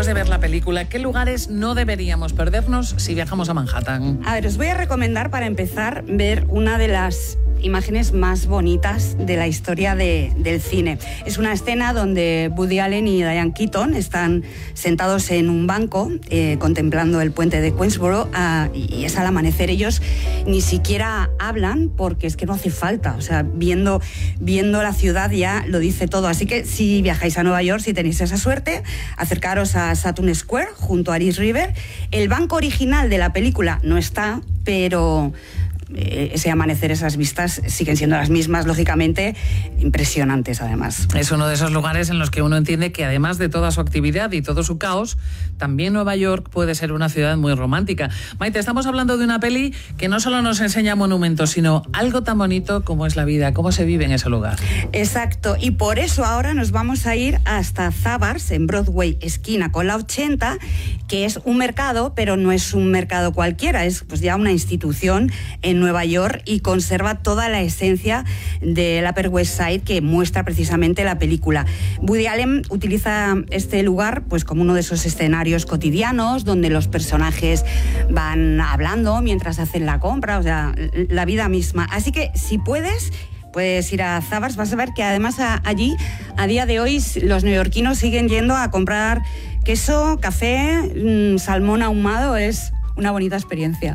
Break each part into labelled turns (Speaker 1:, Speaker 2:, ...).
Speaker 1: después de ver la película, ¿qué lugares no deberíamos perdernos si viajamos a Manhattan?
Speaker 2: A ver, os voy a recomendar para empezar ver una de las imágenes más bonitas de la historia del cine. Es una escena donde Woody Allen y Diane Keaton están sentados en un banco contemplando el puente de Queensboro y es al amanecer. Ellos ni siquiera hablan porque es que no hace falta. O sea, viendo la ciudad ya lo dice todo. Así que si viajáis a Nueva York, si tenéis esa suerte, acercaros a Sutton Square junto a East River. El banco original de la película no está, pero ese amanecer, esas vistas siguen siendo las mismas, lógicamente, impresionantes además.
Speaker 1: Es uno de esos lugares en los que uno entiende que además de toda su actividad y todo su caos, también Nueva York puede ser una ciudad muy romántica. Maite, estamos hablando de una peli que no solo nos enseña monumentos, sino algo tan bonito como es la vida, cómo se vive en ese lugar.
Speaker 2: Exacto, y por eso ahora nos vamos a ir hasta Zabars, en Broadway, esquina con la 80, que es un mercado, pero no es un mercado cualquiera, es pues ya una institución en Nueva York y conserva toda la esencia del Upper West Side que muestra precisamente la película. Woody Allen utiliza este lugar pues como uno de esos escenarios cotidianos donde los personajes van hablando mientras hacen la compra, o sea, la vida misma. Así que si puedes ir a Zabars, vas a ver que además allí, a día de hoy, los neoyorquinos siguen yendo a comprar queso, café, salmón ahumado. Es una bonita experiencia.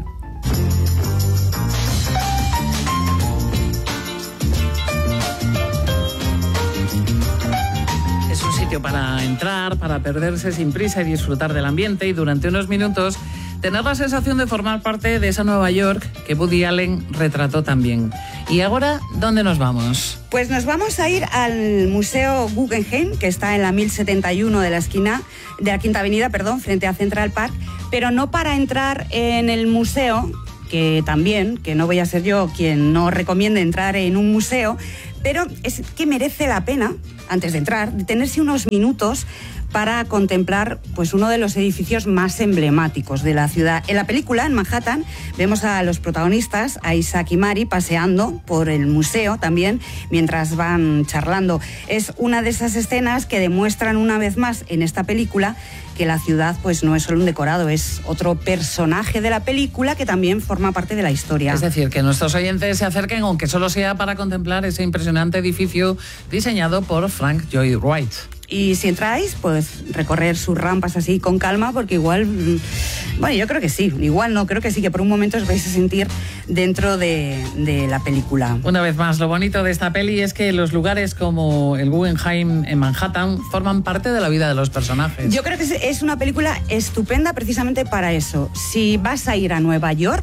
Speaker 1: Para entrar, para perderse sin prisa y disfrutar del ambiente y durante unos minutos tener la sensación de formar parte de esa Nueva York que Woody Allen retrató también. Y ahora, ¿dónde nos vamos?
Speaker 2: Pues nos vamos a ir al Museo Guggenheim, que está en la 1071 de la Quinta Avenida, frente a Central Park, pero no para entrar en el museo, que también, que no voy a ser yo quien no recomiende entrar en un museo, pero es que merece la pena, antes de entrar, detenerse unos minutos para contemplar pues uno de los edificios más emblemáticos de la ciudad. En la película, en Manhattan, vemos a los protagonistas, a Isaac y Mary, paseando por el museo también, mientras van charlando. Es una de esas escenas que demuestran una vez más en esta película que la ciudad pues no es solo un decorado, es otro personaje de la película que también forma parte de la historia.
Speaker 1: Es decir, que nuestros oyentes se acerquen, aunque solo sea para contemplar ese impresionante edificio diseñado por Frank Lloyd Wright.
Speaker 2: Y si entráis, pues recorrer sus rampas así con calma, porque igual, bueno, yo creo que sí, igual no, creo que sí, que por un momento os vais a sentir dentro de la película.
Speaker 1: Una vez más, lo bonito de esta peli es que los lugares como el Guggenheim en Manhattan forman parte de la vida de los personajes.
Speaker 2: Yo creo que es una película estupenda precisamente para eso. Si vas a ir a Nueva York,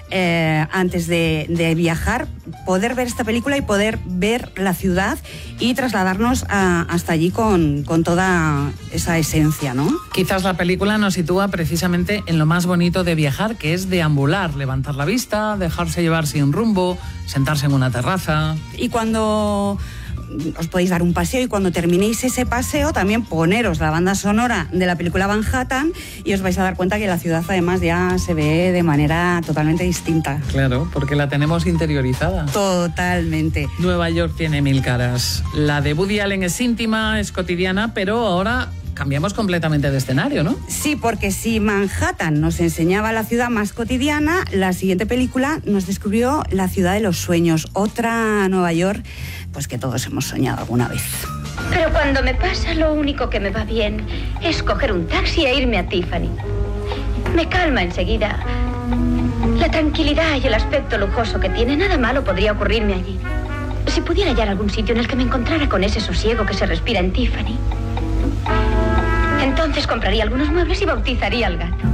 Speaker 2: antes de viajar, poder ver esta película y poder ver la ciudad y trasladarnos hasta allí con toda esa esencia, ¿no?
Speaker 1: Quizás la película nos sitúa precisamente en lo más bonito de viajar, que es deambular, levantar la vista, dejarse llevar sin rumbo, sentarse en una terraza.
Speaker 2: Y cuando os podéis dar un paseo y cuando terminéis ese paseo también poneros la banda sonora de la película Manhattan y os vais a dar cuenta que la ciudad además ya se ve de manera totalmente distinta.
Speaker 1: Claro, porque la tenemos interiorizada.
Speaker 2: Totalmente.
Speaker 1: Nueva York tiene mil caras. La de Woody Allen es íntima, es cotidiana, pero ahora cambiamos completamente de escenario, ¿no?
Speaker 2: Sí, porque si Manhattan nos enseñaba la ciudad más cotidiana, la siguiente película nos descubrió la ciudad de los sueños, otra Nueva York, pues que todos hemos soñado alguna vez.
Speaker 3: Pero cuando me pasa, lo único que me va bien es coger un taxi e irme a Tiffany. Me calma enseguida. La tranquilidad y el aspecto lujoso que tiene, nada malo podría ocurrirme allí. Si pudiera hallar algún sitio en el que me encontrara con ese sosiego que se respira en Tiffany, entonces compraría algunos muebles y bautizaría al gato.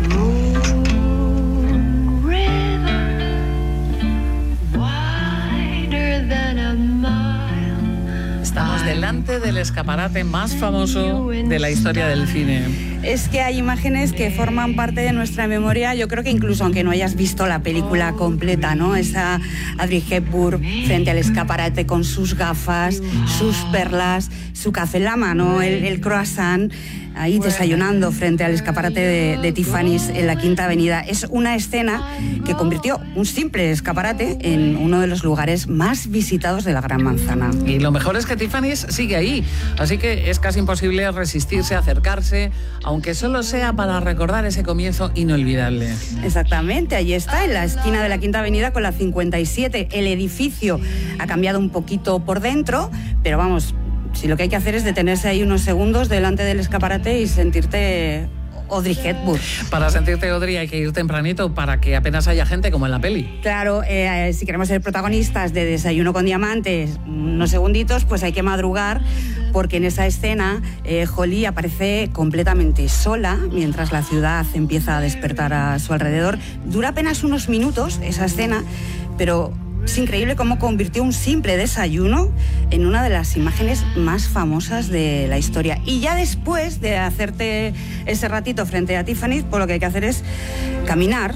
Speaker 1: Estamos delante del escaparate más famoso de la historia del cine.
Speaker 2: Es que hay imágenes que forman parte de nuestra memoria, yo creo que incluso aunque no hayas visto la película completa, ¿no? Esa Audrey Hepburn frente al escaparate con sus gafas, sus perlas, su café en la mano, el croissant, ahí desayunando frente al escaparate de Tiffany's en la Quinta Avenida. Es una escena que convirtió un simple escaparate en uno de los lugares más visitados de la Gran Manzana.
Speaker 1: Y lo mejor es que Tiffany's Tiffany's sigue ahí, así que es casi imposible resistirse a acercarse, aunque solo sea para recordar ese comienzo inolvidable.
Speaker 2: Exactamente, ahí está, en la esquina de la Quinta Avenida con la 57. El edificio ha cambiado un poquito por dentro, pero vamos, si lo que hay que hacer es detenerse ahí unos segundos delante del escaparate y sentirte Audrey Hepburn.
Speaker 1: Para sentirte Audrey hay que ir tempranito para que apenas haya gente como en la peli.
Speaker 2: Claro, si queremos ser protagonistas de Desayuno con Diamantes unos segunditos, pues hay que madrugar, porque en esa escena Holly aparece completamente sola mientras la ciudad empieza a despertar a su alrededor. Dura apenas unos minutos esa escena, pero es increíble cómo convirtió un simple desayuno en una de las imágenes más famosas de la historia. Y ya después de hacerte ese ratito frente a Tiffany's, pues lo que hay que hacer es caminar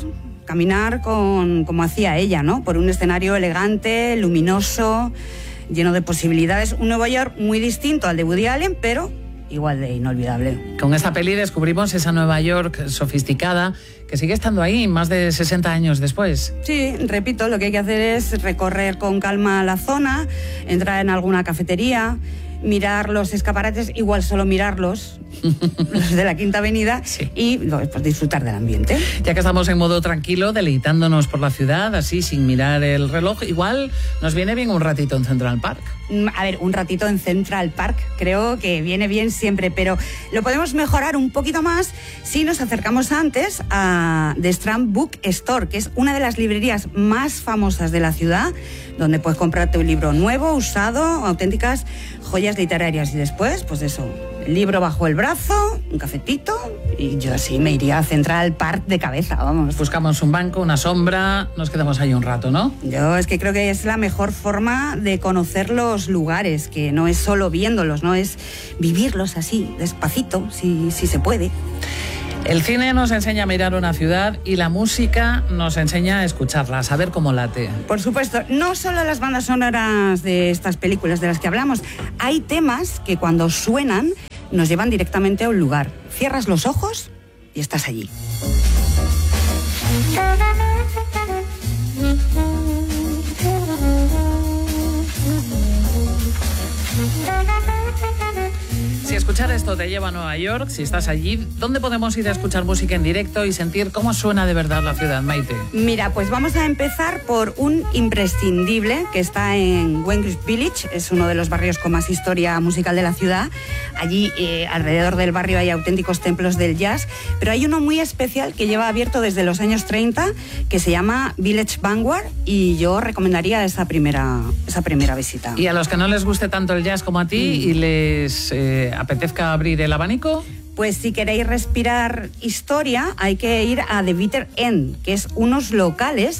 Speaker 2: como hacía ella, ¿no? Por un escenario elegante, luminoso, lleno de posibilidades. Un Nueva York muy distinto al de Woody Allen, pero igual de inolvidable.
Speaker 1: Con esta peli descubrimos esa Nueva York sofisticada que sigue estando ahí más de 60 años después.
Speaker 2: Sí, repito, lo que hay que hacer es recorrer con calma la zona, entrar en alguna cafetería, mirar los escaparates, igual solo mirarlos, los de la Quinta Avenida, sí, y pues, disfrutar del ambiente.
Speaker 1: Ya que estamos en modo tranquilo, deleitándonos por la ciudad, así sin mirar el reloj, igual nos viene bien un ratito en Central Park.
Speaker 2: A ver, un ratito en Central Park creo que viene bien siempre, pero lo podemos mejorar un poquito más si nos acercamos antes a The Strand Book Store, que es una de las librerías más famosas de la ciudad, donde puedes comprarte un libro nuevo, usado, auténticas joyas literarias. Y después, pues eso, el libro bajo el brazo, un cafetito, y yo así me iría a Central Park de cabeza, vamos.
Speaker 1: Buscamos un banco, una sombra, nos quedamos ahí un rato, ¿no?
Speaker 2: Yo es que creo que es la mejor forma de conocer los lugares, que no es solo viéndolos, no es vivirlos así, despacito, si se puede.
Speaker 1: El cine nos enseña a mirar una ciudad y la música nos enseña a escucharla, a saber cómo late.
Speaker 2: Por supuesto, no solo las bandas sonoras de estas películas de las que hablamos, hay temas que cuando suenan nos llevan directamente a un lugar. Cierras los ojos y estás allí.
Speaker 1: Si escuchar esto te lleva a Nueva York, si estás allí, ¿dónde podemos ir a escuchar música en directo y sentir cómo suena de verdad la ciudad, Maite?
Speaker 2: Mira, pues vamos a empezar por un imprescindible que está en Greenwich Village, es uno de los barrios con más historia musical de la ciudad. Allí, alrededor del barrio, hay auténticos templos del jazz, pero hay uno muy especial que lleva abierto desde los años 30, que se llama Village Vanguard, y yo recomendaría esa primera visita.
Speaker 1: ¿Y a los que no les guste tanto el jazz como a ti y les apetezca abrir el abanico?
Speaker 2: Pues si queréis respirar historia, hay que ir a The Bitter End, que es unos locales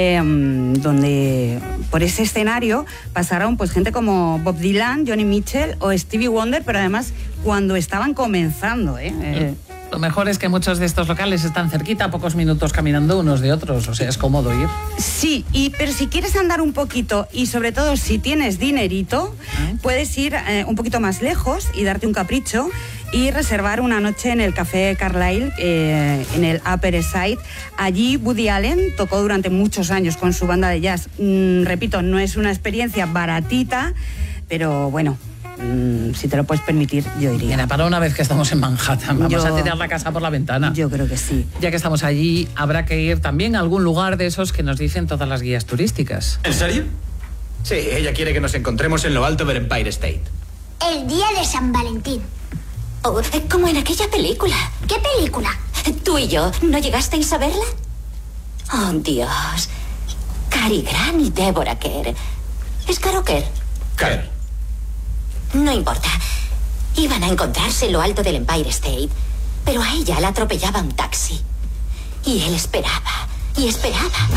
Speaker 2: donde por ese escenario pasaron pues gente como Bob Dylan, Johnny Mitchell o Stevie Wonder, pero además cuando estaban comenzando.
Speaker 1: Lo mejor es que muchos de estos locales están cerquita, a pocos minutos caminando unos de otros, o sea, es cómodo ir.
Speaker 2: Sí, pero si quieres andar un poquito y sobre todo si tienes dinerito, puedes ir un poquito más lejos y darte un capricho y reservar una noche en el Café Carlyle, en el Upper East Side. Allí Woody Allen tocó durante muchos años con su banda de jazz. Repito, no es una experiencia baratita, pero bueno, si te lo puedes permitir, yo iría.
Speaker 1: Mira, para una vez que estamos en Manhattan, vamos a tirar la casa por la ventana.
Speaker 2: Yo creo que sí.
Speaker 1: Ya que estamos allí, habrá que ir también a algún lugar de esos que nos dicen todas las guías turísticas.
Speaker 4: ¿En serio? Sí, ella quiere que nos encontremos en lo alto del Empire State.
Speaker 5: El día de San Valentín.
Speaker 6: Oh, como en aquella película.
Speaker 5: ¿Qué película?
Speaker 6: ¿Tú y yo no llegasteis a verla? Oh, Dios. Cary Grant y Deborah Kerr. ¿Es Caro Kerr?
Speaker 4: Kerr.
Speaker 6: No importa. Iban a encontrarse en lo alto del Empire State, pero a ella la atropellaba un taxi. Y él esperaba y esperaba.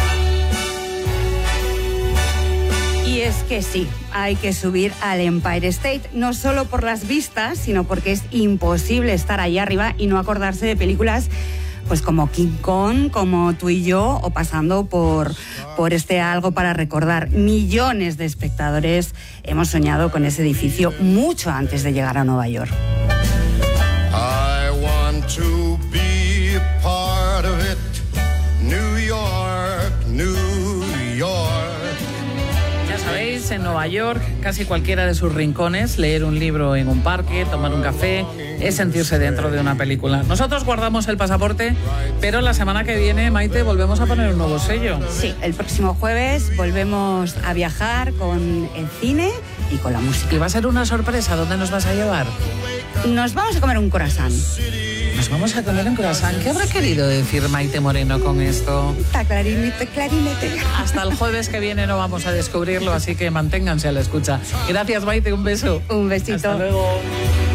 Speaker 2: Y es que sí, hay que subir al Empire State, no solo por las vistas, sino porque es imposible estar allá arriba y no acordarse de películas pues como King Kong, como Tú y yo, o pasando por este Algo para recordar. Millones de espectadores hemos soñado con ese edificio mucho antes de llegar a Nueva York.
Speaker 7: I want to be a part of it. New York, New York.
Speaker 1: Ya sabéis, París, en Nueva York, casi cualquiera de sus rincones, leer un libro en un parque, tomar un café, es sentirse dentro de una película. Nosotros guardamos el pasaporte, pero la semana que viene, Maite, volvemos a poner un nuevo sello.
Speaker 2: Sí, el próximo jueves volvemos a viajar con el cine y con la música.
Speaker 1: Y va a ser una sorpresa. ¿Dónde nos vas a llevar?
Speaker 2: Nos vamos a comer un croissant.
Speaker 1: Nos vamos a comer un croissant. ¿Qué habrá querido decir Maite Moreno con esto?
Speaker 2: Está clarinete, clarinete.
Speaker 1: Hasta el jueves que viene no vamos a descubrirlo, así que manténganse a la escucha. Gracias, Maite, un beso.
Speaker 2: Un besito.
Speaker 1: Hasta luego.